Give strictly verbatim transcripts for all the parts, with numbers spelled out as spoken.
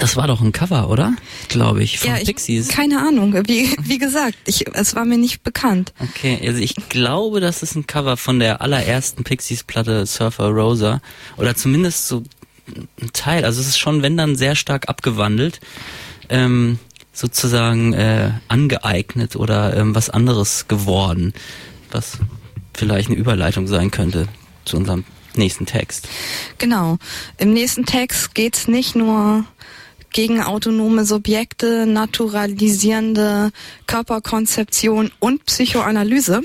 Das war doch ein Cover, oder? Glaube ich, von ja, ich, Pixies. Keine Ahnung, wie, wie gesagt, ich, es war mir nicht bekannt. Okay, also ich glaube, das ist ein Cover von der allerersten Pixies-Platte Surfer Rosa. Oder zumindest so ein Teil. Also es ist schon, wenn dann, sehr stark abgewandelt. Ähm, sozusagen äh, angeeignet oder ähm, was anderes geworden. Was vielleicht eine Überleitung sein könnte zu unserem nächsten Text. Genau. Im nächsten Text geht's nicht nur gegen autonome Subjekte, naturalisierende Körperkonzeption und Psychoanalyse,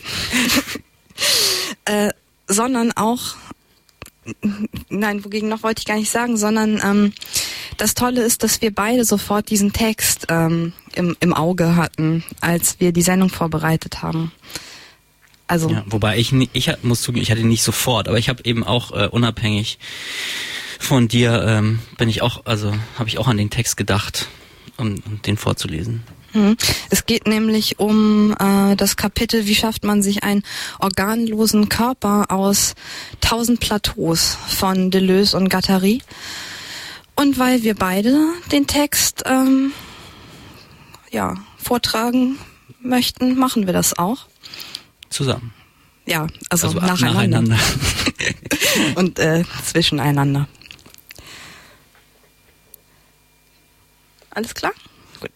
äh, sondern auch, nein, wogegen noch wollte ich gar nicht sagen, sondern ähm, das Tolle ist, dass wir beide sofort diesen Text ähm, im, im Auge hatten, als wir die Sendung vorbereitet haben. Also ja, wobei ich ich muss zugeben, ich hatte ihn nicht sofort, aber ich habe eben auch äh, unabhängig von dir ähm, bin ich auch, also habe ich auch an den Text gedacht, um, um den vorzulesen. Es geht nämlich um äh, das Kapitel, wie schafft man sich einen organlosen Körper aus tausend Plateaus von Deleuze und Guattari. Und weil wir beide den Text ähm, ja vortragen möchten, machen wir das auch. Zusammen. Ja, also, also nacheinander. nacheinander. Und äh, zwischeneinander. Alles klar? Gut.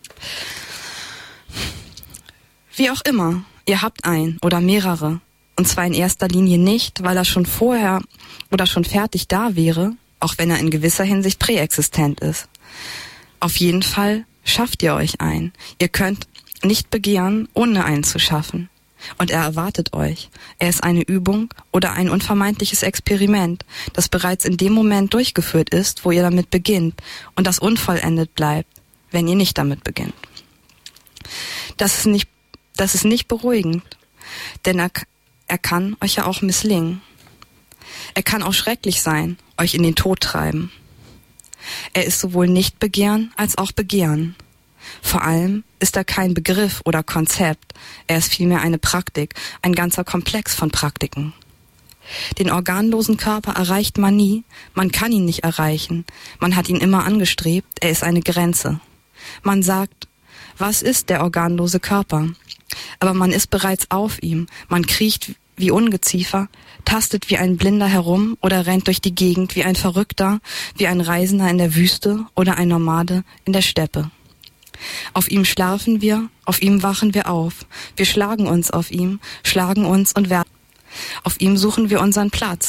Wie auch immer, ihr habt ein oder mehrere. Und zwar in erster Linie nicht, weil er schon vorher oder schon fertig da wäre, auch wenn er in gewisser Hinsicht präexistent ist. Auf jeden Fall schafft ihr euch ein. Ihr könnt nicht begehren, ohne einen zu schaffen. Und er erwartet euch. Er ist eine Übung oder ein unvermeidliches Experiment, das bereits in dem Moment durchgeführt ist, wo ihr damit beginnt und das unvollendet bleibt, wenn ihr nicht damit beginnt. Das ist nicht, das ist nicht beruhigend, denn er, er kann euch ja auch misslingen. Er kann auch schrecklich sein, euch in den Tod treiben. Er ist sowohl nicht Begehren als auch Begehren. Vor allem ist er kein Begriff oder Konzept, er ist vielmehr eine Praktik, ein ganzer Komplex von Praktiken. Den organlosen Körper erreicht man nie, man kann ihn nicht erreichen, man hat ihn immer angestrebt, er ist eine Grenze. Man sagt, was ist der organlose Körper? Aber man ist bereits auf ihm, man kriecht wie Ungeziefer, tastet wie ein Blinder herum oder rennt durch die Gegend wie ein Verrückter, wie ein Reisender in der Wüste oder ein Nomade in der Steppe. Auf ihm schlafen wir, auf ihm wachen wir auf. Wir schlagen uns auf ihm, schlagen uns und werfen. Auf ihm suchen wir unseren Platz.